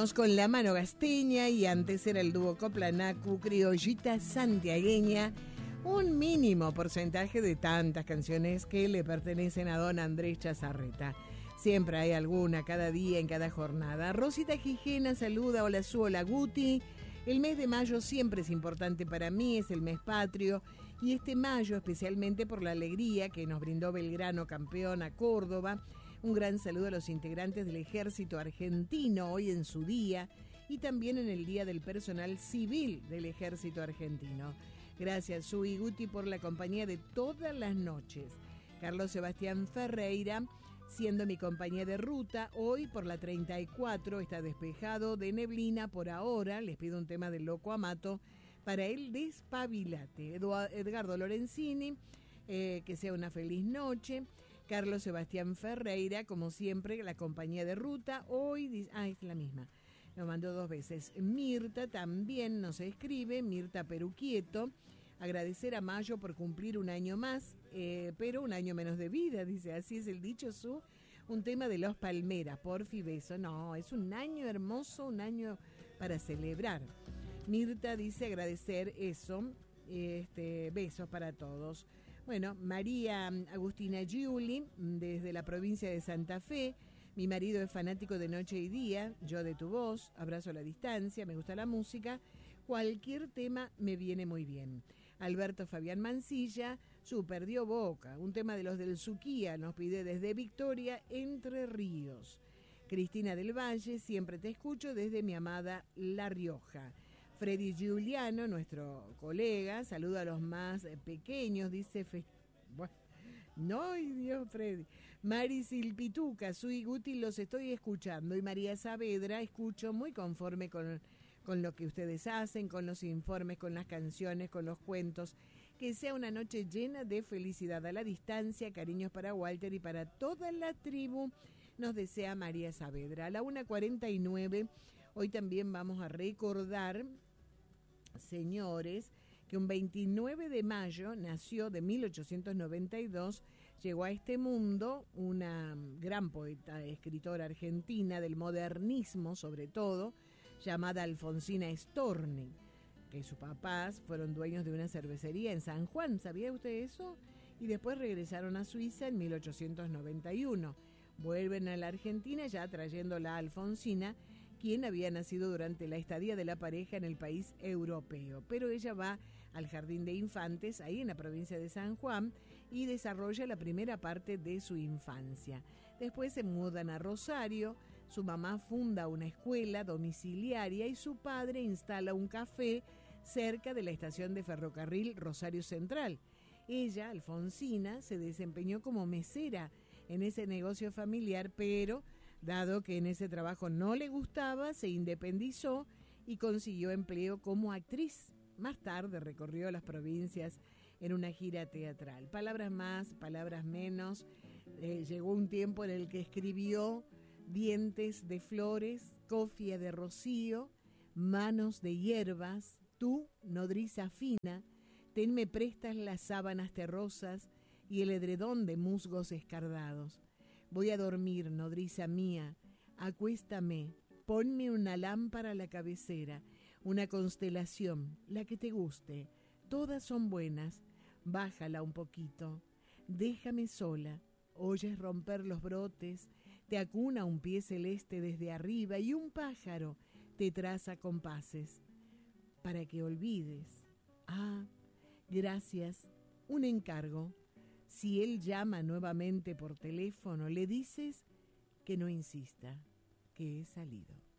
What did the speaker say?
Vámonos con La Mano Gasteña y antes era el dúo Coplanacu, Criollita Santiagueña. Un mínimo porcentaje de tantas canciones que le pertenecen a don Andrés Chazarreta. Siempre hay alguna, cada día, en cada jornada. Rosita Gijena saluda, hola Su, hola Guti. El mes de mayo siempre es importante para mí, es el mes patrio. Y este mayo especialmente por la alegría que nos brindó Belgrano campeón a Córdoba. Un gran saludo a los integrantes del Ejército Argentino hoy en su día y también en el Día del Personal Civil del Ejército Argentino. Gracias, Su y Guti, por la compañía de todas las noches. Carlos Sebastián Ferreira, siendo mi compañía de ruta, hoy por la 34 está despejado de neblina por ahora. Les pido un tema del Loco Amato para el despabilate. Edgardo Lorenzini, que sea una feliz noche. Carlos Sebastián Ferreira, como siempre, la compañía de ruta. Hoy, es la misma. Lo mandó 2 veces. Mirta también nos escribe, Mirta Peruquieto. Agradecer a Mayo por cumplir un año más, pero un año menos de vida, dice, así es el dicho, Su. Un tema de Los Palmeras, porfi, beso. No, es un año hermoso, un año para celebrar. Mirta dice agradecer eso, besos para todos. Bueno, María Agustina Giuli, desde la provincia de Santa Fe. Mi marido es fanático de Noche y Día, yo de Tu Voz, abrazo a la distancia, me gusta la música, cualquier tema me viene muy bien. Alberto Fabián Mancilla, Su perdió Boca, un tema de los del Suquía, nos pide desde Victoria, Entre Ríos. Cristina del Valle, siempre te escucho desde mi amada La Rioja. Freddy Giuliano, nuestro colega, saluda a los más pequeños, dice... Bueno, no, Dios, Freddy. Mari Silpituca, Su y Guti, los estoy escuchando. Y María Saavedra, escucho muy conforme con lo que ustedes hacen, con los informes, con las canciones, con los cuentos. Que sea una noche llena de felicidad a la distancia, cariños para Walter y para toda la tribu, nos desea María Saavedra. A la 1:49, hoy también vamos a recordar, señores, que un 29 de mayo nació de 1892, llegó a este mundo una gran poeta, escritora argentina del modernismo sobre todo, llamada Alfonsina Storni, que sus papás fueron dueños de una cervecería en San Juan, ¿sabía usted eso? Y después regresaron a Suiza en 1891. Vuelven a la Argentina ya trayéndola a Alfonsina, quien había nacido durante la estadía de la pareja en el país europeo. Pero ella va al Jardín de Infantes, ahí en la provincia de San Juan, y desarrolla la primera parte de su infancia. Después se mudan a Rosario, su mamá funda una escuela domiciliaria y su padre instala un café cerca de la estación de ferrocarril Rosario Central. Ella, Alfonsina, se desempeñó como mesera en ese negocio familiar, pero dado que en ese trabajo no le gustaba, se independizó y consiguió empleo como actriz. Más tarde recorrió las provincias en una gira teatral. Palabras más, palabras menos. Llegó un tiempo en el que escribió Dientes de flores, Cofia de rocío, Manos de hierbas, Tú, nodriza fina, tenme prestas las sábanas terrosas y el edredón de musgos escardados. Voy a dormir, nodriza mía, acuéstame, ponme una lámpara a la cabecera, una constelación, la que te guste, todas son buenas, bájala un poquito, déjame sola, oyes romper los brotes, te acuna un pie celeste desde arriba y un pájaro te traza compases, para que olvides. Ah, gracias, un encargo. Si él llama nuevamente por teléfono, le dices que no insista, que he salido.